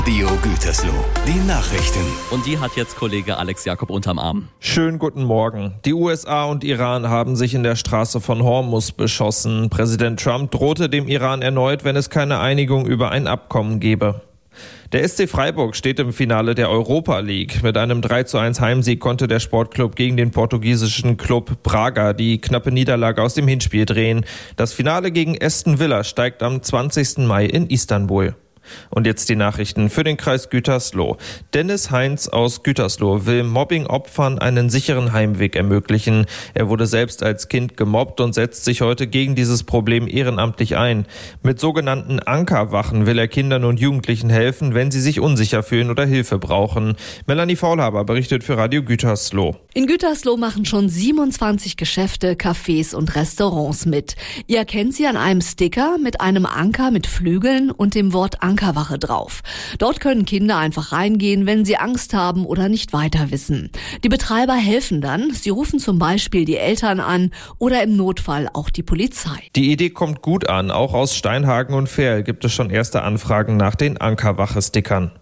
Radio Gütersloh, die Nachrichten. Und die hat jetzt Kollege Alex Jakob unterm Arm. Schönen guten Morgen. Die USA und Iran haben sich in der Straße von Hormuz beschossen. Präsident Trump drohte dem Iran erneut, wenn es keine Einigung über ein Abkommen gebe. Der SC Freiburg steht im Finale der Europa League. Mit einem 3:1 Heimsieg konnte der Sportclub gegen den portugiesischen Club Braga die knappe Niederlage aus dem Hinspiel drehen. Das Finale gegen Aston Villa steigt am 20. Mai in Istanbul. Und jetzt die Nachrichten für den Kreis Gütersloh. Dennis Heinz aus Gütersloh will Mobbing-Opfern einen sicheren Heimweg ermöglichen. Er wurde selbst als Kind gemobbt und setzt sich heute gegen dieses Problem ehrenamtlich ein. Mit sogenannten Ankerwachen will er Kindern und Jugendlichen helfen, wenn sie sich unsicher fühlen oder Hilfe brauchen. Melanie Faulhaber berichtet für Radio Gütersloh. In Gütersloh machen schon 27 Geschäfte, Cafés und Restaurants mit. Ihr erkennt sie an einem Sticker mit einem Anker mit Flügeln und dem Wort Ankerwache drauf. Dort können Kinder einfach reingehen, wenn sie Angst haben oder nicht weiter wissen. Die Betreiber helfen dann. Sie rufen zum Beispiel die Eltern an oder im Notfall auch die Polizei. Die Idee kommt gut an. Auch aus Steinhagen und Verl gibt es schon erste Anfragen nach den Ankerwache-Stickern.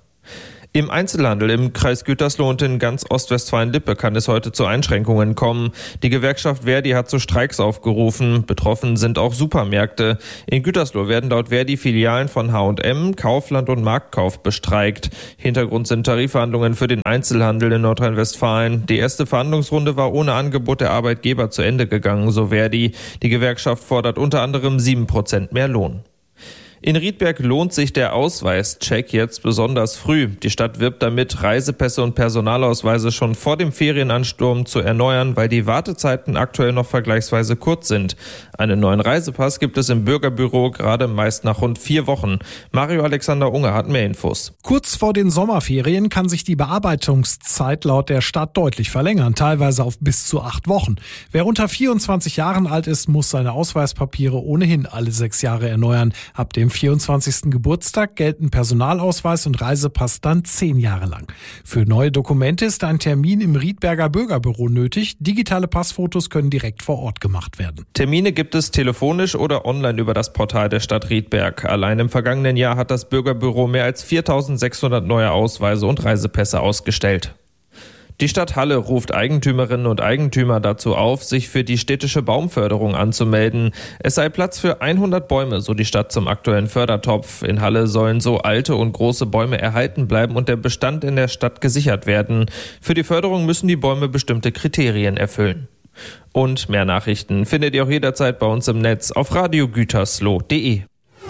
Im Einzelhandel im Kreis Gütersloh und in ganz Ostwestfalen-Lippe kann es heute zu Einschränkungen kommen. Die Gewerkschaft Verdi hat zu Streiks aufgerufen. Betroffen sind auch Supermärkte. In Gütersloh werden laut Verdi Filialen von H&M, Kaufland und Marktkauf bestreikt. Hintergrund sind Tarifverhandlungen für den Einzelhandel in Nordrhein-Westfalen. Die erste Verhandlungsrunde war ohne Angebot der Arbeitgeber zu Ende gegangen, so Verdi. Die Gewerkschaft fordert unter anderem 7% mehr Lohn. In Riedberg lohnt sich der Ausweischeck jetzt besonders früh. Die Stadt wirbt damit, Reisepässe und Personalausweise schon vor dem Ferienansturm zu erneuern, weil die Wartezeiten aktuell noch vergleichsweise kurz sind. Einen neuen Reisepass gibt es im Bürgerbüro gerade meist nach rund 4 Wochen. Mario Alexander Unger hat mehr Infos. Kurz vor den Sommerferien kann sich die Bearbeitungszeit laut der Stadt deutlich verlängern, teilweise auf bis zu 8 Wochen. Wer unter 24 Jahren alt ist, muss seine Ausweispapiere ohnehin alle 6 Jahre erneuern. Ab dem 24. Geburtstag gelten Personalausweis und Reisepass dann 10 Jahre lang. Für neue Dokumente ist ein Termin im Riedberger Bürgerbüro nötig. Digitale Passfotos können direkt vor Ort gemacht werden. Termine gibt es telefonisch oder online über das Portal der Stadt Riedberg. Allein im vergangenen Jahr hat das Bürgerbüro mehr als 4.600 neue Ausweise und Reisepässe ausgestellt. Die Stadt Halle ruft Eigentümerinnen und Eigentümer dazu auf, sich für die städtische Baumförderung anzumelden. Es sei Platz für 100 Bäume, so die Stadt zum aktuellen Fördertopf. In Halle sollen so alte und große Bäume erhalten bleiben und der Bestand in der Stadt gesichert werden. Für die Förderung müssen die Bäume bestimmte Kriterien erfüllen. Und mehr Nachrichten findet ihr auch jederzeit bei uns im Netz auf radiogütersloh.de.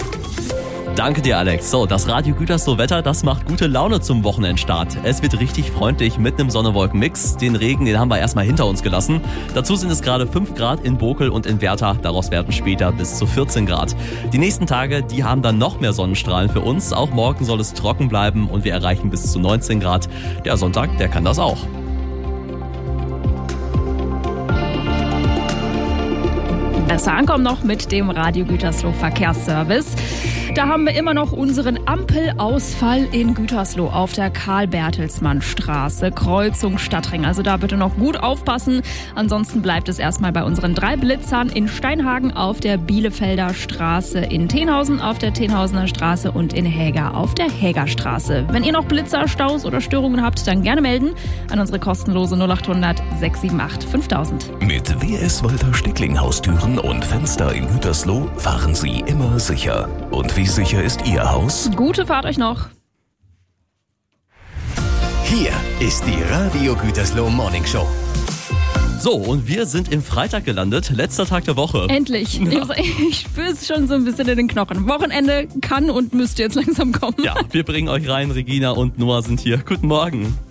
Danke dir, Alex. So, das Radio Gütersloh-Wetter, das macht gute Laune zum Wochenendstart. Es wird richtig freundlich mit einem Sonne-Wolken-Mix. Den Regen, den haben wir erstmal hinter uns gelassen. Dazu sind es gerade 5 Grad in Bokel und in Werther. Daraus werden später bis zu 14 Grad. Die nächsten Tage, die haben dann noch mehr Sonnenstrahlen für uns. Auch morgen soll es trocken bleiben und wir erreichen bis zu 19 Grad. Der Sonntag, der kann das auch. Besser ankommen noch mit dem Radio Gütersloh Verkehrsservice. Da haben wir immer noch unseren Ampelausfall in Gütersloh auf der Karl-Bertelsmann-Straße, Kreuzung Stadtring. Also da bitte noch gut aufpassen. Ansonsten bleibt es erstmal bei unseren 3 Blitzern in Steinhagen auf der Bielefelder Straße, in Tenhausen auf der Tenhausener Straße und in Häger auf der Hägerstraße. Wenn ihr noch Blitzer, Staus oder Störungen habt, dann gerne melden an unsere kostenlose 0800 678 5000. Mit WS Walter Stickling Haustüren und Fenster in Gütersloh fahren Sie immer sicher. Und wie sicher ist Ihr Haus? Gute Fahrt euch noch. Hier ist die Radio Gütersloh Morning Show. So, und wir sind im Freitag gelandet, letzter Tag der Woche. Endlich. Ja. Ich spüre es schon so ein bisschen in den Knochen. Wochenende kann und müsste jetzt langsam kommen. Ja, wir bringen euch rein. Regina und Noah sind hier. Guten Morgen.